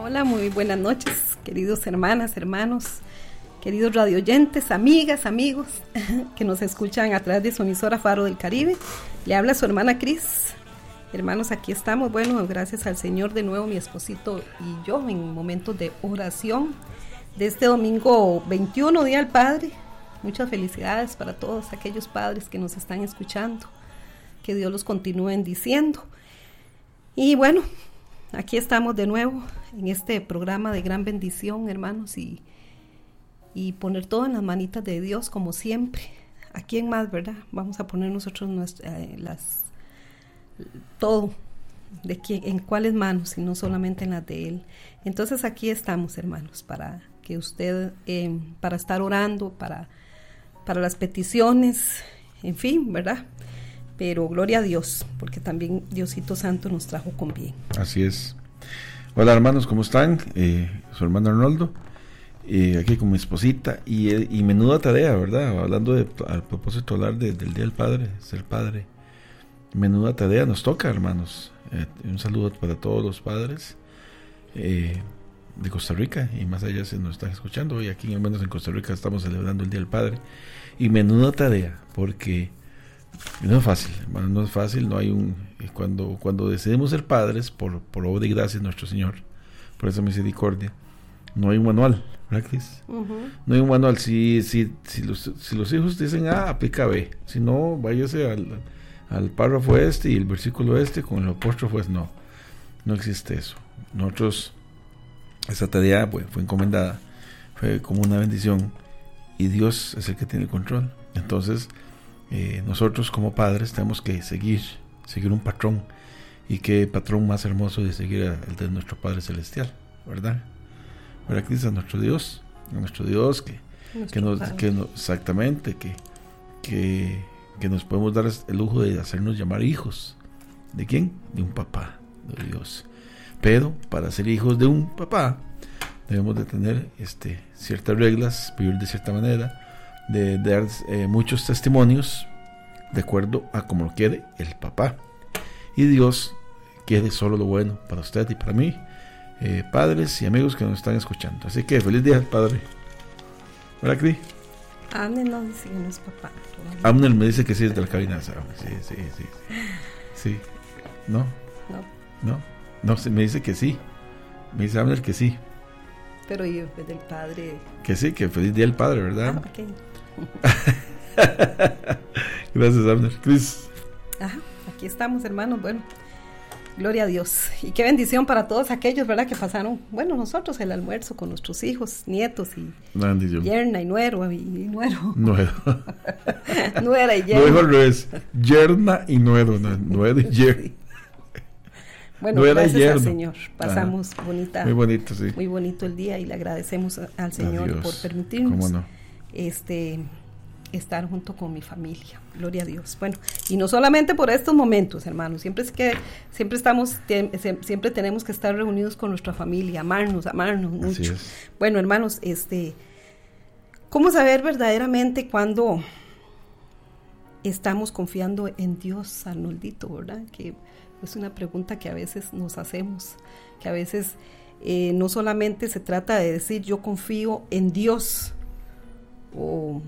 Hola, muy buenas noches, queridos hermanas, hermanos, queridos radioyentes, amigas, amigos que nos escuchan a través de su emisora Faro del Caribe. Le habla su hermana Cris. Hermanos, aquí estamos, bueno, gracias al Señor de nuevo, mi esposito y yo, en momentos de oración de este domingo 21, Día del Padre. Muchas felicidades para todos aquellos padres que nos están escuchando, que Dios los continúe bendiciendo. Y bueno, aquí estamos de nuevo en este programa de gran bendición, hermanos, y poner todo en las manitas de Dios, como siempre. ¿A quién más, verdad? Vamos a poner nosotros todo, de quién, en cuáles manos, y no solamente en las de Él. Entonces aquí estamos, hermanos, para que usted, para estar orando, para las peticiones, en fin, ¿verdad? Pero gloria a Dios, porque también Diosito Santo nos trajo con bien. Así es. Hola hermanos, ¿cómo están? Su hermano Arnoldo, aquí con mi esposita, y menuda tarea, ¿verdad? Hablando al propósito de hablar del Día del Padre, ser padre. Menuda tarea nos toca, hermanos. Un saludo para todos los padres de Costa Rica, y más allá se nos están escuchando. Hoy aquí, al menos en Costa Rica, estamos celebrando el Día del Padre. Y menuda tarea, porque no es fácil, hermano, no es fácil. No hay cuando decidimos ser padres por obra y gracia de nuestro Señor, por esa misericordia, no hay un manual, ¿verdad, Cris? Uh-huh. No hay un manual. Si los hijos dicen A, aplica B. Si no, váyase al párrafo este y el versículo con el apóstrofo no existe eso. Nosotros, esa tarea fue encomendada, fue como una bendición, y Dios es el que tiene el control. Entonces nosotros como padres tenemos que seguir un patrón, y qué patrón más hermoso de seguir el de nuestro Padre Celestial, ¿verdad? ¿Verdad, Cris? A nuestro Dios que nos exactamente, que nos podemos dar el lujo de hacernos llamar hijos. ¿De quién? De un papá, de Dios. Pero para ser hijos de un papá debemos de tener ciertas reglas, vivir de cierta manera, de dar muchos testimonios de acuerdo a como lo quiere el papá. Y Dios quiere solo lo bueno para usted y para mí, padres y amigos que nos están escuchando. Así que feliz día del Padre. ¿Verdad, Cris? Amner no dice que no es papá. Amner me dice que sí, es de la cabina. Sí. No, me dice que sí. Me dice Amner que sí. Pero yo, del Padre. Que sí, que feliz día del Padre, ¿verdad? Ah, ok. Gracias, Amner. Cris. Ajá, aquí estamos, hermanos. Bueno, gloria a Dios. Y qué bendición para todos aquellos, ¿verdad? Que pasaron, nosotros el almuerzo con nuestros hijos, nietos y yerna y nuero y nuero. Nuera y yerna. No dijo al revés. Yerna y nuero. Nuero y yerna. Bueno, gracias al Señor. Pasamos muy bonito, sí. Muy bonito el día, y le agradecemos al Señor por permitirnos ¿Cómo no? Estar junto con mi familia. Gloria a Dios. Bueno, y no solamente por estos momentos, hermanos, siempre tenemos que estar reunidos con nuestra familia, amarnos mucho. Bueno, hermanos, ¿cómo saber verdaderamente cuando estamos confiando en Dios, Arnoldito, verdad? Que es una pregunta que a veces nos hacemos, que a veces no solamente se trata de decir yo confío en Dios o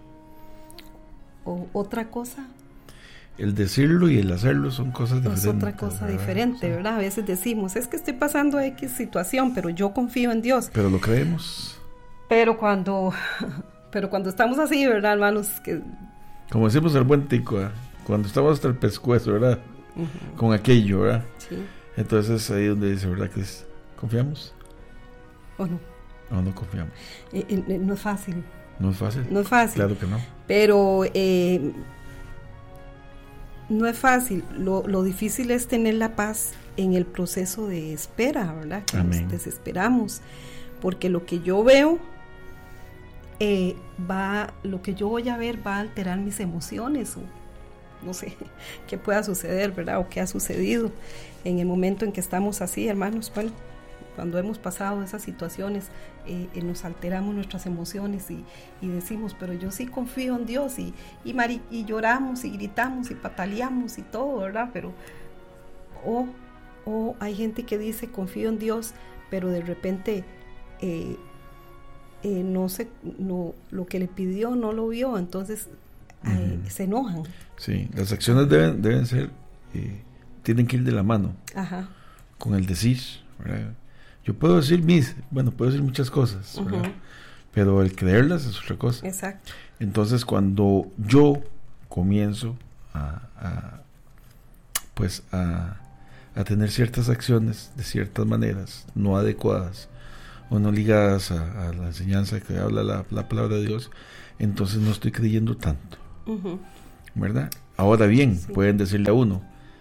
otra cosa. El decirlo y el hacerlo son cosas diferentes. Es otra cosa, ¿verdad? Diferente, ¿verdad? A veces decimos, es que estoy pasando X situación, pero yo confío en Dios. Pero lo creemos. Pero cuando estamos así, ¿verdad, hermanos? Como decimos el buen tico, cuando estamos hasta el pescuezo, ¿verdad? Uh-huh. Con aquello, ¿verdad? Sí. Entonces ahí es donde dice, ¿verdad, que confiamos? ¿O no? ¿O no confiamos? No es fácil. ¿No es fácil? No es fácil. Claro que no. Pero no es fácil. Lo difícil es tener la paz en el proceso de espera, ¿verdad? Que Amén. Nos desesperamos. Porque lo que yo veo lo que yo voy a ver va a alterar mis emociones, o no sé qué pueda suceder, ¿verdad? O qué ha sucedido en el momento en que estamos así, hermanos. Bueno, cuando hemos pasado esas situaciones, nos alteramos nuestras emociones y decimos, pero yo sí confío en Dios, y lloramos y gritamos y pataleamos y todo, ¿verdad? Pero O hay gente que dice confío en Dios, pero de repente lo que le pidió no lo vio, entonces se enojan. Sí, las acciones deben ser, tienen que ir de la mano. Ajá. Con el decir, ¿verdad? Yo puedo decir puedo decir muchas cosas, ¿verdad? Pero el creerlas es otra cosa. Exacto. Entonces cuando yo comienzo a tener ciertas acciones de ciertas maneras no adecuadas o no ligadas a la enseñanza que habla la palabra de Dios, entonces no estoy creyendo tanto, ¿verdad? Ahora bien, sí, pueden decirle a uno,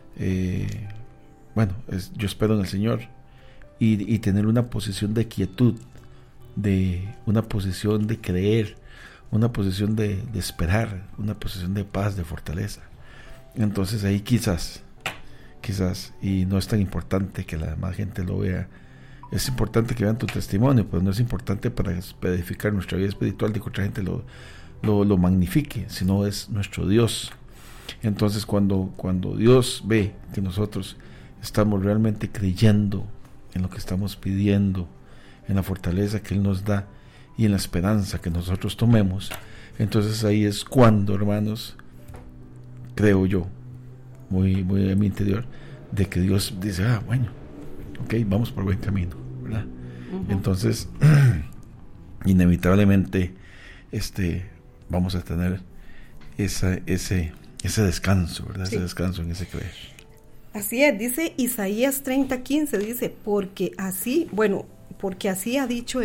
yo espero en el Señor, y tener una posición de quietud, una posición de creer, una posición de esperar, una posición de paz, de fortaleza. Entonces ahí quizás, y no es tan importante que la demás gente lo vea, es importante que vean tu testimonio, pero no es importante para edificar nuestra vida espiritual de que otra gente lo magnifique, sino es nuestro Dios. Entonces cuando Dios ve que nosotros estamos realmente creyendo en lo que estamos pidiendo, en la fortaleza que Él nos da y en la esperanza que nosotros tomemos, entonces ahí es cuando, hermanos, creo yo, muy, muy en mi interior, de que Dios dice, vamos por buen camino, ¿verdad? Entonces inevitablemente vamos a tener ese descanso, ¿verdad? Sí. Ese descanso en ese creer. Así es, dice Isaías 30:15, dice, porque así ha dicho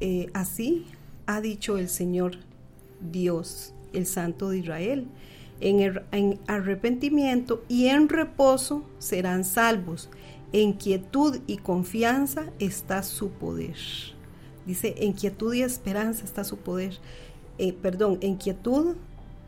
el Señor Dios, el Santo de Israel, en arrepentimiento y en reposo serán salvos, en quietud y confianza está su poder. Dice, en quietud y esperanza está su poder. En quietud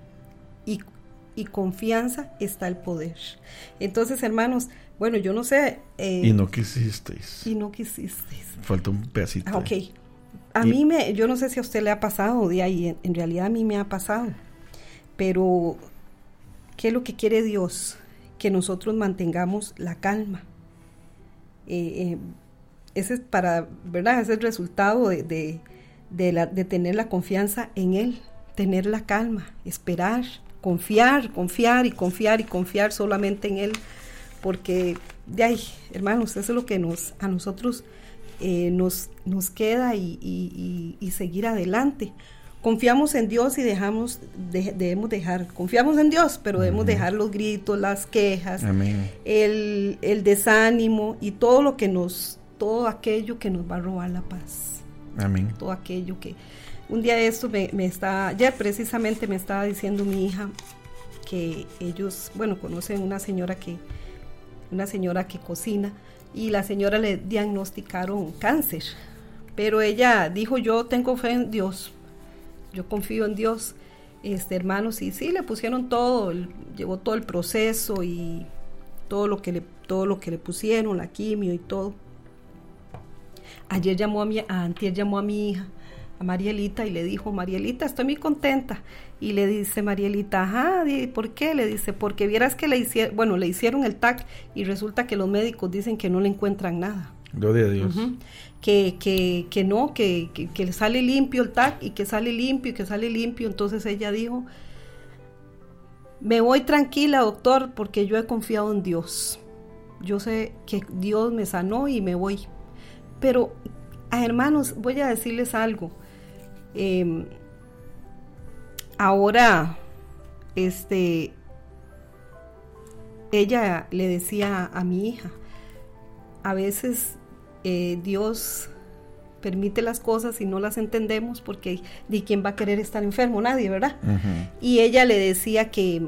y confianza está el poder. Entonces, hermanos, yo no sé. Y no quisisteis. Falta un pedacito. Ok. Yo no sé si a usted le ha pasado, y en realidad a mí me ha pasado. Pero, ¿qué es lo que quiere Dios? Que nosotros mantengamos la calma. Ese es ¿verdad? Ese es el resultado de tener la confianza en Él, tener la calma, esperar, confiar solamente en Él, porque hermanos, eso es lo que a nosotros nos queda y seguir adelante. Confiamos en Dios y confiamos en Dios, pero debemos dejar los gritos, las quejas, el desánimo y todo aquello que nos va a robar la paz. Amén. Todo aquello que un día de esto ayer precisamente me estaba diciendo mi hija que ellos, conocen una señora que cocina, y la señora le diagnosticaron cáncer, pero ella dijo, yo tengo fe en Dios, yo confío en Dios, hermanos, y sí, le pusieron todo, llevó todo el proceso y todo lo que le pusieron, la quimio y todo. Antier llamó a mi hija, a Marielita, y le dijo, Marielita, estoy muy contenta. Y le dice Marielita, ¿por qué? Le dice, porque vieras que le hicieron el TAC y resulta que los médicos dicen que no le encuentran nada. Gloria a Dios. Que no, que sale limpio el TAC y que sale limpio. Entonces ella dijo, me voy tranquila, doctor, porque yo he confiado en Dios. Yo sé que Dios me sanó y me voy. Pero, hermanos, voy a decirles algo. Ahora, ella le decía a mi hija, a veces Dios permite las cosas y no las entendemos porque ¿de quién va a querer estar enfermo? Nadie, ¿verdad? Y ella le decía que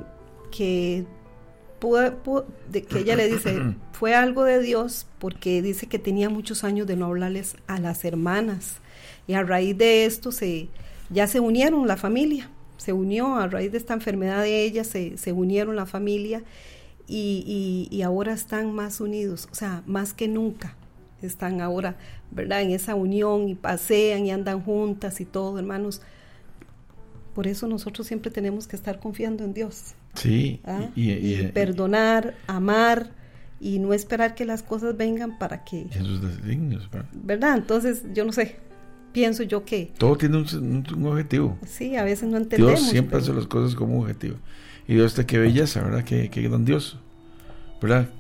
ella le dice, fue algo de Dios, porque dice que tenía muchos años de no hablarles a las hermanas, y a raíz de esto ya se unieron la familia, se unió a raíz de esta enfermedad de ella, se unieron la familia, y ahora están más unidos, o sea, más que nunca están ahora, ¿verdad?, en esa unión, y pasean y andan juntas y todo, hermanos. Por eso nosotros siempre tenemos que estar confiando en Dios. Sí, y perdonar, amar, y no esperar que las cosas vengan para que... Jesús designios, ¿verdad? Entonces, yo no sé, pienso yo que... Todo tiene un objetivo. Sí, a veces no entendemos. Dios siempre hace las cosas como un objetivo. Y Dios, qué belleza, ¿verdad? Qué grandioso, ¿verdad?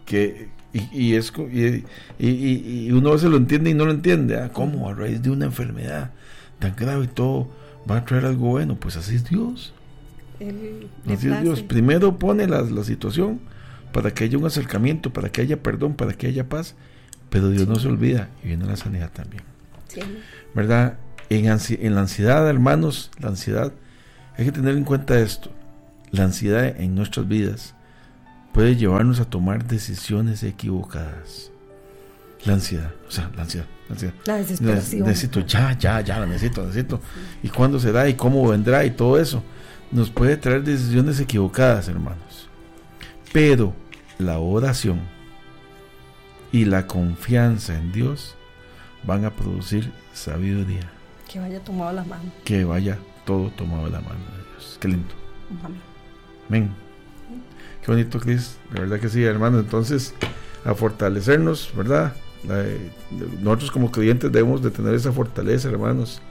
Y uno a veces lo entiende y no lo entiende. ¿Cómo? A raíz de una enfermedad tan grave y todo va a traer algo bueno. Pues así es Dios. Así es Dios. Primero pone la situación para que haya un acercamiento, para que haya perdón, para que haya paz. Pero Dios no se olvida y viene la sanidad también. Sí. ¿Verdad? En la ansiedad, hermanos, la ansiedad, hay que tener en cuenta esto. La ansiedad en nuestras vidas puede llevarnos a tomar decisiones equivocadas. La ansiedad. La desesperación. Necesito la necesito. Sí. ¿Y cuándo será? ¿Y cómo vendrá? Y todo eso nos puede traer decisiones equivocadas, hermanos. Pero la oración y la confianza en Dios van a producir sabiduría. Que vaya tomado la mano. Que vaya todo tomado de la mano de Dios. Qué lindo. Amén. Qué bonito, Cris. De verdad que sí, hermano. Entonces, a fortalecernos, ¿verdad? Nosotros como creyentes debemos de tener esa fortaleza, hermanos.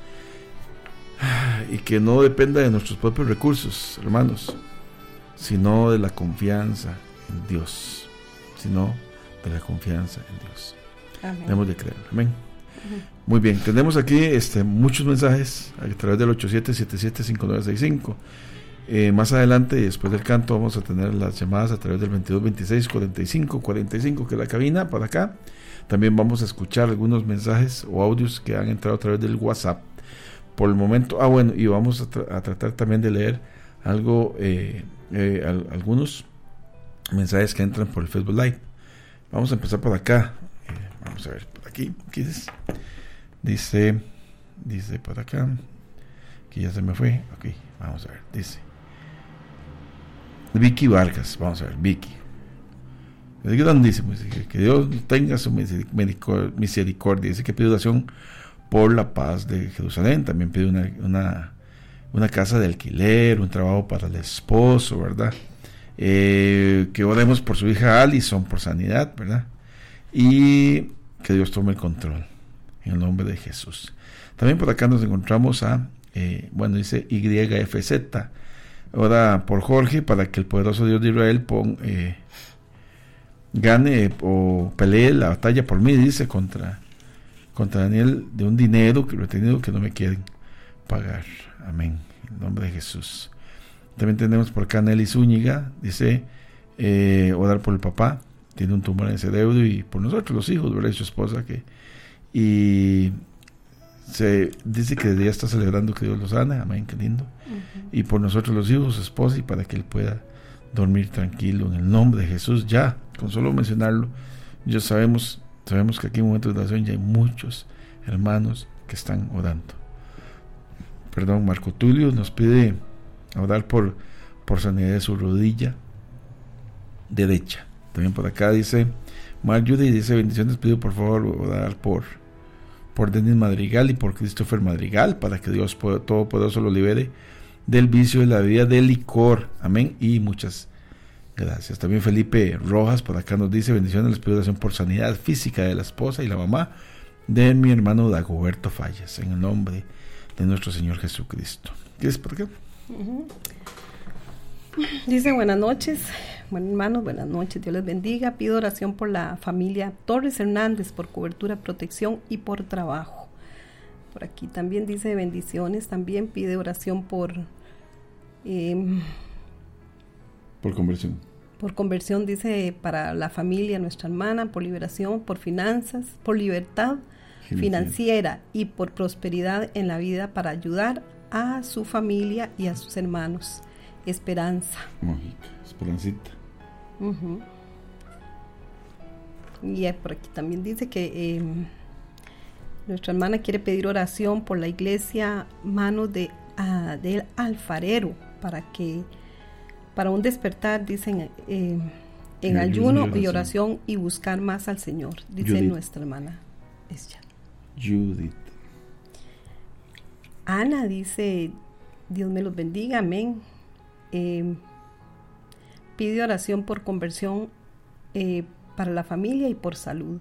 Y que no dependa de nuestros propios recursos, hermanos, sino de la confianza en Dios. Amén. Debemos de creer. Amén. Muy bien, tenemos aquí muchos mensajes a través del 8777-5965. Más adelante, después del canto, vamos a tener las llamadas a través del 2226-4545, que es la cabina para acá. También vamos a escuchar algunos mensajes o audios que han entrado a través del WhatsApp. Por el momento, y vamos a tratar también de leer algunos mensajes que entran por el Facebook Live. Vamos a empezar por acá. Vamos a ver, por aquí. ¿Qué es? Dice por acá, que ya se me fue. Ok, vamos a ver. Dice Vicky Vargas. Vamos a ver, Vicky. Es grandísimo. Que Dios tenga su misericordia. Dice que pide oración por la paz de Jerusalén. También pide una casa de alquiler, un trabajo para el esposo, ¿verdad? Que oremos por su hija Alison, por sanidad, ¿verdad? Y que Dios tome el control en el nombre de Jesús. También por acá nos encontramos dice YFZ. Ora por Jorge para que el poderoso Dios de Israel gane o pelee la batalla por mí, dice, contra Daniel, de un dinero que lo he tenido que no me quieren pagar. Amén. En el nombre de Jesús. También tenemos por acá Nelly Zúñiga, dice orar por el papá, tiene un tumor en el cerebro, y por nosotros los hijos, ¿verdad? Y su esposa y se dice que ya está celebrando que Dios lo sana. Amén, qué lindo. Y por nosotros los hijos, su esposa, y para que él pueda dormir tranquilo en el nombre de Jesús. Ya, con solo mencionarlo, ya sabemos que aquí en momentos de oración ya hay muchos hermanos que están orando. Perdón, Marco Tulio nos pide orar por sanidad de su rodilla derecha. También por acá dice Marjorie, dice bendiciones, pido por favor orar por Denis Madrigal y por Christopher Madrigal, para que Dios Todopoderoso lo libere del vicio de la bebida de licor. Amén. Y muchas gracias. También Felipe Rojas por acá nos dice bendiciones, les pido oración por sanidad física de la esposa y la mamá de mi hermano Dagoberto Fallas, en el nombre de nuestro Señor Jesucristo. ¿Qué es por qué? Dice buenas noches, bueno, hermanos, buenas noches, Dios les bendiga. Pido oración por la familia Torres Hernández, por cobertura, protección y por trabajo. Por aquí también dice bendiciones, también pide oración por conversión. Por conversión, dice, para la familia, nuestra hermana, por liberación, por finanzas, por libertad financiera y por prosperidad en la vida, para ayudar a su familia y a sus hermanos. Esperanza. Esperancita. Y por aquí también dice que nuestra hermana quiere pedir oración por la iglesia Manos del Alfarero, para un despertar, dicen, en ayuno y oración y buscar más al Señor, dice Judith. Nuestra hermana Judith. Ana dice, Dios me los bendiga, amén. Pide oración por conversión para la familia y por salud.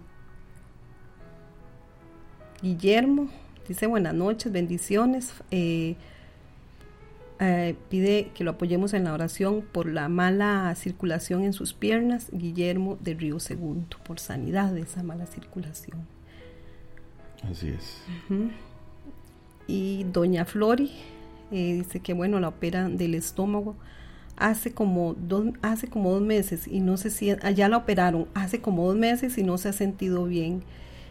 Guillermo dice buenas noches, bendiciones. Pide que lo apoyemos en la oración por la mala circulación en sus piernas. Guillermo de Río Segundo, por sanidad de esa mala circulación. Así es. Uh-huh. Y doña Flori dice que bueno, la operan del estómago hace como 2 meses y no se siente, ya la operaron hace como 2 meses y no se ha sentido bien.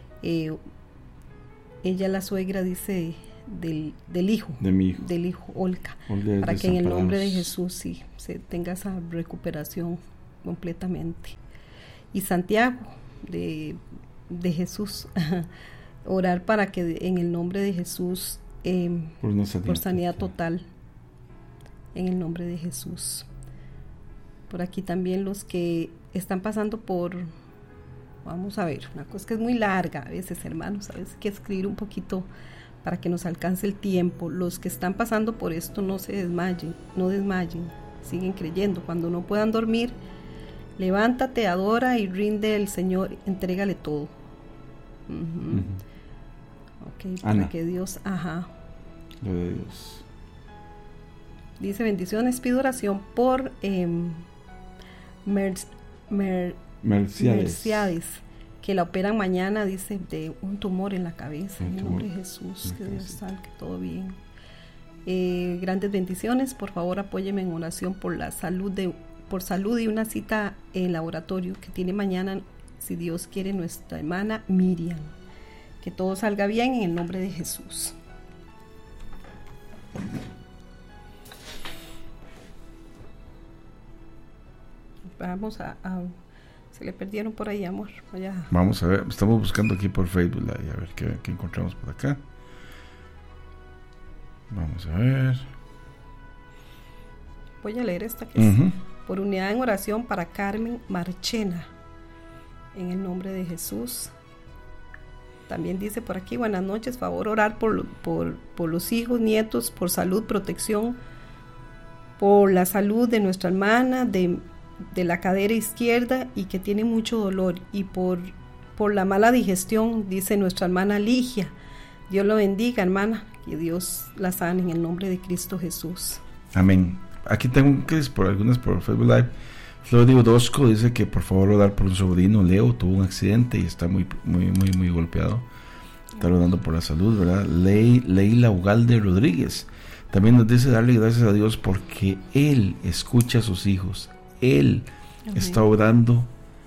Ella, la suegra, dice del hijo, de mi hijo, del hijo Olga, para que en el nombre de Jesús sí se tenga esa recuperación completamente. Y Santiago de Jesús, orar para que en el nombre de Jesús por sanidad total, en el nombre de Jesús. Por aquí también los que están pasando por, vamos a ver, una cosa que es muy larga a veces, hermanos, a veces hay que escribir un poquito para que nos alcance el tiempo. Los que están pasando por esto no se desmayen, no desmayen, siguen creyendo. Cuando no puedan dormir, levántate, adora y rinde al Señor, entrégale todo. Uh-huh. Ok, para Ana, que Dios, lo de Dios. Dice bendiciones, pido oración por Mercedes, que la operan mañana, dice, de un tumor en la cabeza. En el nombre de Jesús, que Dios salve, todo bien. Grandes bendiciones, por favor apóyeme en oración por salud y una cita en laboratorio que tiene mañana, si Dios quiere, nuestra hermana Miriam. Que todo salga bien en el nombre de Jesús. Vamos a se le perdieron por ahí, amor. Allá. Vamos a ver, estamos buscando aquí por Facebook Live, a ver qué encontramos por acá. Vamos a ver. Voy a leer esta que es por unidad en oración para Carmen Marchena, en el nombre de Jesús. También dice por aquí, buenas noches, favor orar por los hijos, nietos, por salud, protección, por la salud de nuestra hermana, de la cadera izquierda y que tiene mucho dolor, y por la mala digestión, dice nuestra hermana Ligia. Dios lo bendiga, hermana, que Dios la sane en el nombre de Cristo Jesús. Amén. Aquí tengo que es por algunas por Facebook Live. Flori Orozco dice que por favor orar por un sobrino, Leo, tuvo un accidente y está muy golpeado. Está orando por la salud, ¿verdad? Leila Ugalde Rodríguez también nos dice darle gracias a Dios porque Él escucha a sus hijos. Él está obrando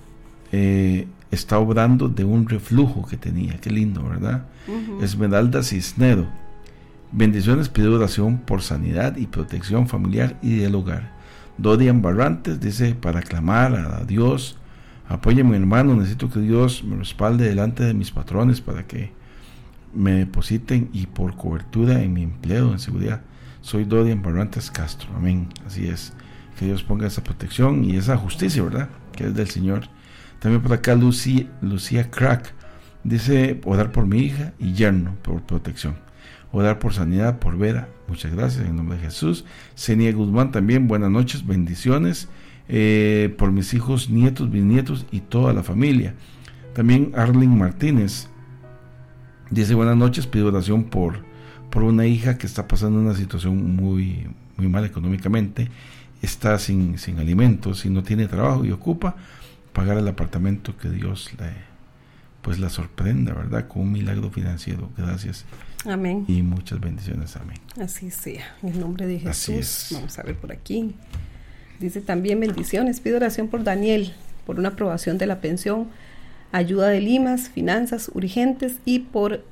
de un reflujo que tenía. Qué lindo, ¿verdad? Esmeralda Cisnero, bendiciones, pido oración por sanidad y protección familiar y del hogar. Dorian Barrantes dice para clamar a Dios, apóyeme hermano, necesito que Dios me respalde delante de mis patrones para que me depositen y por cobertura en mi empleo, en seguridad. Soy Dorian Barrantes Castro, amén, así es. Que Dios ponga esa protección y esa justicia, ¿verdad? Que es del Señor. También por acá Lucía Crack dice orar por mi hija y yerno por protección. Orar por sanidad por Vera. Muchas gracias en nombre de Jesús. Senia Guzmán también, buenas noches, bendiciones por mis hijos, nietos, bisnietos y toda la familia. También Arlene Martínez dice buenas noches, pido oración por una hija que está pasando una situación muy mal económicamente. Está sin alimentos y no tiene trabajo y ocupa pagar el apartamento, que Dios la sorprenda, ¿verdad? Con un milagro financiero. Gracias. Amén. Y muchas bendiciones. Amén. Así sea. En el nombre de Jesús. Vamos a ver por aquí. Dice también bendiciones. Pido oración por Daniel, por una aprobación de la pensión, ayuda de limas, finanzas urgentes y por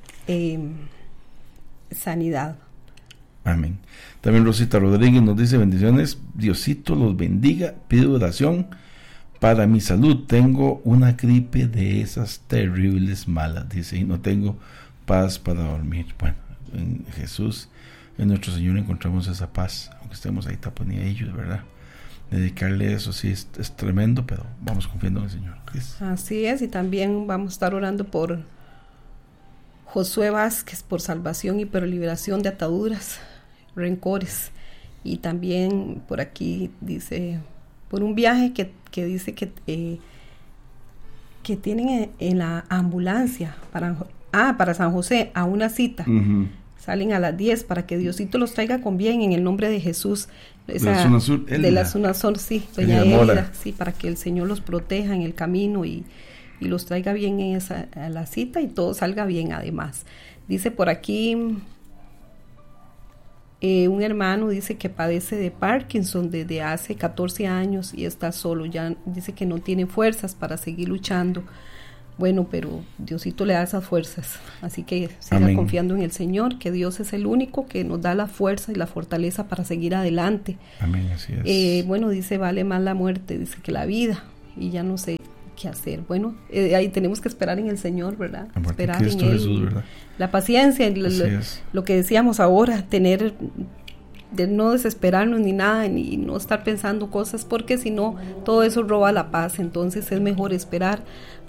sanidad. Amén. También Rosita Rodríguez nos dice bendiciones, Diosito los bendiga, pido oración para mi salud, tengo una gripe de esas terribles malas, dice, y no tengo paz para dormir. Bueno, en Jesús, en nuestro Señor encontramos esa paz, aunque estemos ahí taponillos, ¿verdad? Dedicarle eso sí es tremendo, pero vamos confiando en el Señor. Así es, y también vamos a estar orando por Josué Vázquez, por salvación y por liberación de ataduras, rencores, y también por aquí dice por un viaje que dice que que tienen en la ambulancia para San José a una cita. Salen a las 10 para que Diosito los traiga con bien en el nombre de Jesús. De la zona sur, sí, doña Elida, sí, para que el Señor los proteja en el camino y los traiga bien a la cita y todo salga bien además. Dice por aquí, un hermano dice que padece de Parkinson desde hace 14 años y está solo, ya dice que no tiene fuerzas para seguir luchando. Bueno, pero Diosito le da esas fuerzas, así que siga confiando en el Señor, que Dios es el único que nos da la fuerza y la fortaleza para seguir adelante. Amén, así es. Bueno, dice, vale más la muerte, dice, que la vida, y ya no sé qué hacer. Bueno, ahí tenemos que esperar en el Señor, ¿verdad? Esperar en Él, Jesús, ¿verdad? La paciencia, lo que decíamos ahora, de no desesperarnos ni nada, ni no estar pensando cosas, porque si no, todo eso roba la paz. Entonces es mejor esperar